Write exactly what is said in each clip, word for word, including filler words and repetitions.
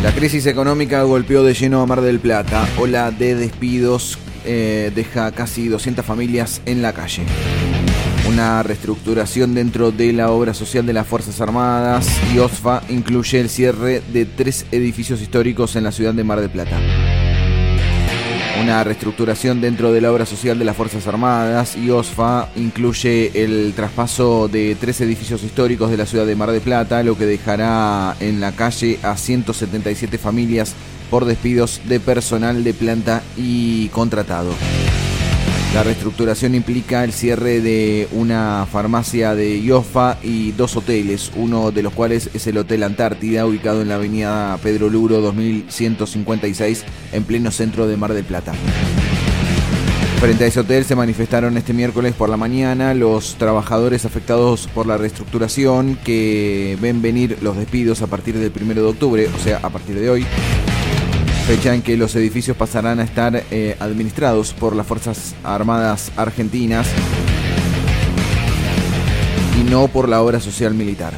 La crisis económica golpeó de lleno a Mar del Plata. Ola de despidos eh, deja casi doscientas familias en la calle. Una reestructuración dentro de la obra social de las Fuerzas Armadas y O S F A incluye el cierre de tres edificios históricos en la ciudad de Mar del Plata. Una reestructuración dentro de la obra social de las Fuerzas Armadas y O S F A incluye el traspaso de tres edificios históricos de la ciudad de Mar del Plata, lo que dejará en la calle a ciento setenta y siete familias por despidos de personal de planta y contratado. La reestructuración implica el cierre de una farmacia de I O F A y dos hoteles, uno de los cuales es el Hotel Antártida, ubicado en la avenida Pedro Luro dos mil ciento cincuenta y seis, en pleno centro de Mar del Plata. Frente a ese hotel se manifestaron este miércoles por la mañana los trabajadores afectados por la reestructuración, que ven venir los despidos a partir del primero de octubre, o sea, a partir de hoy. Fecha en que los edificios pasarán a estar eh, administrados por las Fuerzas Armadas Argentinas y no por la obra social militar.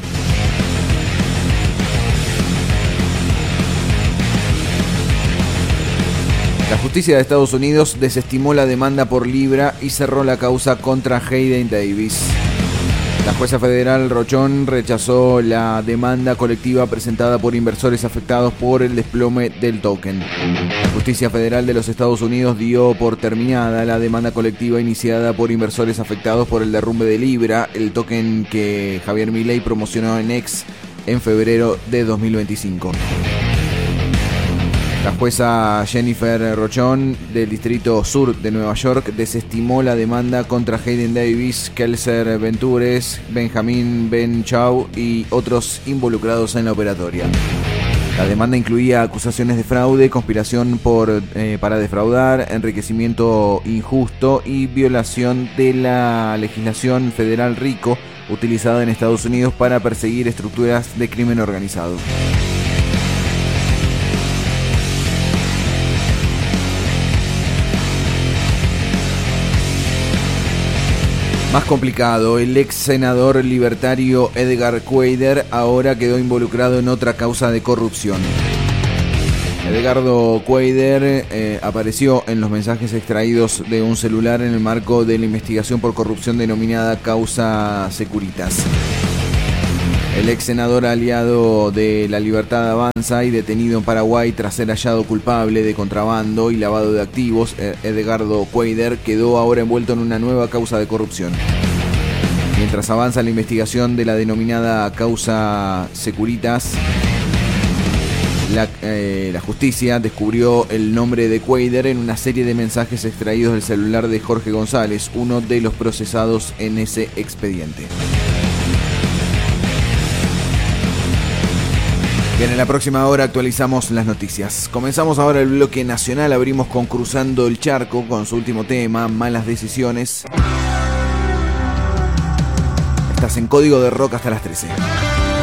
La justicia de Estados Unidos desestimó la demanda por Libra y cerró la causa contra Hayden Davis. La jueza federal Rochon rechazó la demanda colectiva presentada por inversores afectados por el desplome del token. La justicia federal de los Estados Unidos dio por terminada la demanda colectiva iniciada por inversores afectados por el derrumbe de Libra, el token que Javier Milei promocionó en X en febrero de dos mil veinticinco. La jueza Jennifer Rochon del Distrito Sur de Nueva York desestimó la demanda contra Hayden Davis, Kelser Ventures, Benjamin Ben Chau y otros involucrados en la operatoria. La demanda incluía acusaciones de fraude, conspiración por, eh, para defraudar, enriquecimiento injusto y violación de la legislación federal RICO utilizada en Estados Unidos para perseguir estructuras de crimen organizado. Más complicado, el ex senador libertario Edgar Quader ahora quedó involucrado en otra causa de corrupción. Edgardo Quader eh, apareció en los mensajes extraídos de un celular en el marco de la investigación por corrupción denominada Causa Securitas. El ex senador aliado de La Libertad Avanza y detenido en Paraguay tras ser hallado culpable de contrabando y lavado de activos, Edgardo Quader quedó ahora envuelto en una nueva causa de corrupción. Mientras avanza la investigación de la denominada Causa Securitas, la, eh, la justicia descubrió el nombre de Quader en una serie de mensajes extraídos del celular de Jorge González, uno de los procesados en ese expediente. Bien, en la próxima hora actualizamos las noticias. Comenzamos ahora el bloque nacional, abrimos con Cruzando el Charco, con su último tema, Malas Decisiones. Estás en Código de Rock hasta las trece.